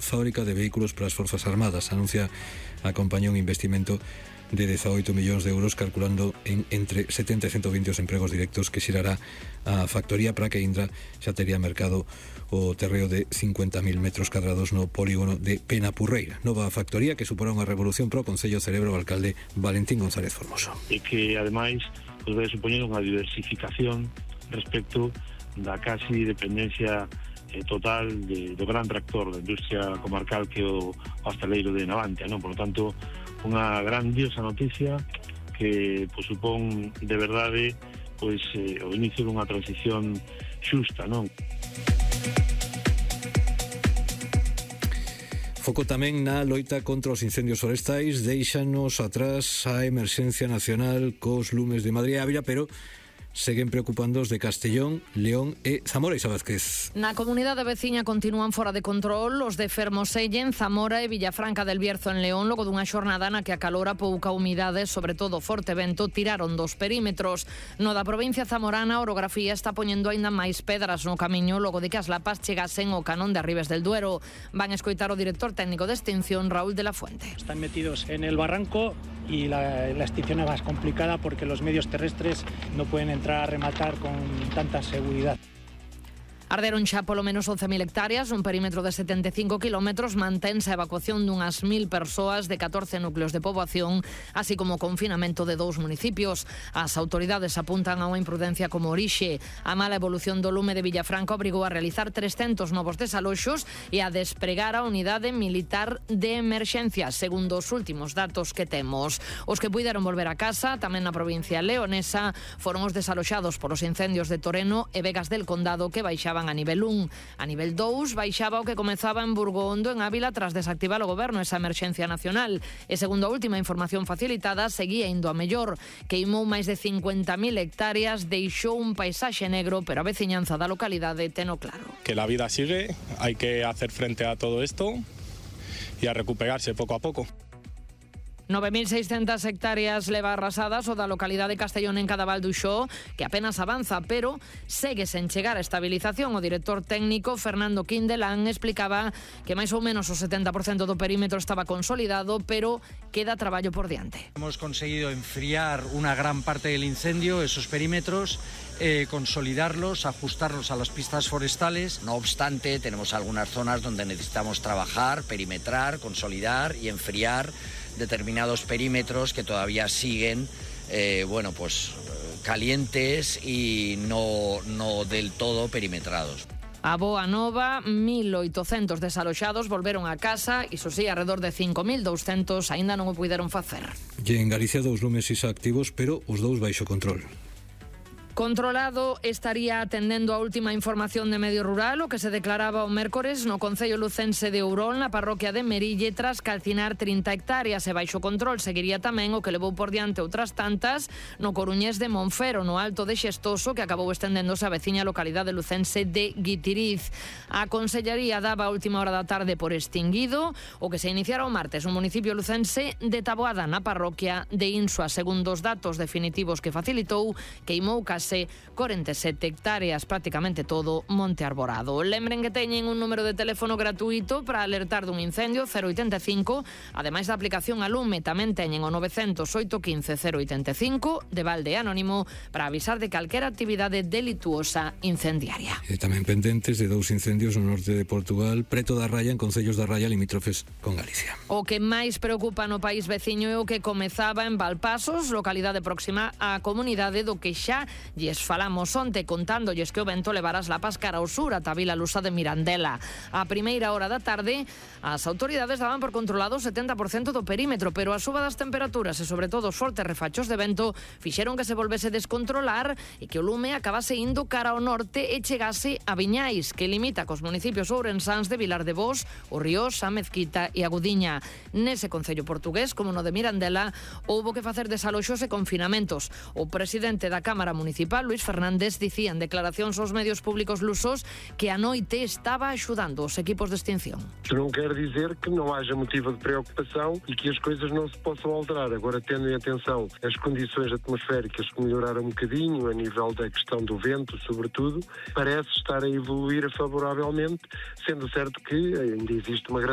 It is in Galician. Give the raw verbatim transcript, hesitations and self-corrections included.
fábrica de vehículos para as Forzas Armadas. Anuncia a compañía un investimento de dezaoito millóns de euros, calculando en entre setenta e ciento vinte os empregos directos que xerará a factoría, para que Indra xa tería mercado o terreo de cincuenta mil metros cadrados no polígono de Penapurreira. Nova factoría que suporá unha revolución pro Concello Cerebro, o alcalde Valentín González Formoso. E que, ademais, pues, vai supoñer unha diversificación respecto da casi dependencia eh, total de, do gran tractor da industria comarcal que o hostaleiro de Navantia, non? Por lo tanto, unha grandiosa noticia que pues, supón de verdade pois, eh, o inicio dunha transición xusta, non? Foco tamén na loita contra os incendios forestais. Deixanos atrás a emerxencia nacional cos lumes de Madrid e Ávila, pero seguen preocupando os de Castellón, León e Zamora. Isa Vázquez. Na comunidade veciña continúan fora de control os de Fermoselle, Zamora e Villafranca del Bierzo en León, logo dunha xornada na que a calor, a pouca humidade, sobre todo forte vento, tiraron dos perímetros. No da provincia zamorana, a orografía está poñendo aínda máis pedras no camiño logo de que as lapas chegasen ao canón de Arribes del Duero. Van a escoitar o director técnico de extinción, Raúl de la Fuente. Están metidos en el barranco y la, la extinción es más complicada porque los medios terrestres no pueden entrar a rematar con tanta seguridad. Arderon xa polo menos once mil hectáreas, un perímetro de setenta e cinco kilómetros, mantense a evacuación dunhas mil persoas de catorce núcleos de poboación, así como o confinamento de dous municipios. As autoridades apuntan a unha imprudencia como orixe. A mala evolución do lume de Villafranca obrigou a realizar trescentos novos desaloxos e a despregar a unidade militar de emerxencia, segundo os últimos datos que temos. Os que puideron volver a casa, tamén na provincia leonesa, foron os desaloxados polos incendios de Toreno e Vegas del Condado, que baixaban a nivel un. A nivel dous baixaba o que comezaba en Burgondo, en Ávila, tras desactivar o goberno esa emerxencia nacional. E segundo a última información facilitada, seguía indo a mellor. Queimou máis de cincuenta mil hectáreas, deixou un paisaxe negro, pero a veciñanza da localidade teno claro. Que la vida sigue, hai que hacer frente a todo esto e a recuperarse pouco a pouco. nove mil seiscentas hectáreas leva arrasadas o da localidade de Castellón en Cadaval do Xó, que apenas avanza, pero segue sen chegar a estabilización. O director técnico, Fernando Quindelán, explicaba que máis ou menos o setenta por cento do perímetro estaba consolidado, pero queda traballo por diante. Hemos conseguido enfriar una gran parte del incendio, esos perímetros, eh, consolidarlos, ajustarlos a las pistas forestales. No obstante, tenemos algunas zonas donde necesitamos trabajar, perimetrar, consolidar y enfriar determinados perímetros que todavía siguen eh, bueno, pues calientes y no, no del todo perimetrados. A boa nova, mil oitocentos desaloxados volveron a casa, iso sí, alrededor de cinco mil douscentos aínda non o puideron facer. E en Galicia dous lumes isa activos, pero os dous baixo control. Controlado estaría atendendo a última información de Medio Rural, o que se declaraba o mércores no concello lucense de Ourol, na parroquia de Merille, tras calcinar trinta hectáreas, e baixo control seguiría tamén o que levou por diante outras tantas no coruñés de Monfero, no Alto de Xestoso, que acabou estendéndose a veciña localidade lucense de Guitiriz. A Consellería daba a última hora da tarde por extinguido o que se iniciara o martes no municipio lucense de Taboada, na parroquia de Insua. Segundo os datos definitivos que facilitou, queimou case cuarenta e sete hectáreas, prácticamente todo monte arborado. Lembren que teñen un número de teléfono gratuito para alertar dun incendio, cero oitenta e cinco, ademais da aplicación a lume, tamén teñen o novecentos oito quince cero oitenta e cinco de balde anónimo para avisar de calquera actividade delituosa incendiaria. E tamén pendentes de dous incendios no norte de Portugal, preto da Raya, en concellos da Raya limítrofes con Galicia. O que máis preocupa no país veciño é o que comezaba en Valpasos, localidade próxima á comunidade, do que xa lles falamos onte, contándolles que o vento levará as lapas cara ao sur, ata Vila Lusa de Mirandela. A primeira hora da tarde, as autoridades daban por controlado o setenta por cento do perímetro, pero a suba das temperaturas e sobre todo os fortes refachos de vento fixeron que se volvese descontrolar e que o lume acabase indo cara ao norte e chegase a Viñais, que limita cos municipios ourensáns de Vilar de Bos, o Ríos, a Mezquita e a Gudiña. Nese concello portugués, como no de Mirandela, houbo que facer desaloxos e confinamentos. O presidente da Cámara Municipal, Luis Fernández, dicía en declaracións aos medios públicos lusos que a noite estaba axudando os equipos de extinción. Non quer dizer que non haja motivo de preocupação e que as coisas não se possam alterar. Agora, tendo em atenção as condições atmosféricas que melhoraram um bocadinho, a nível da questão do vento, sobretudo, parece estar a evoluir favoravelmente, sendo certo que ainda existe uma grande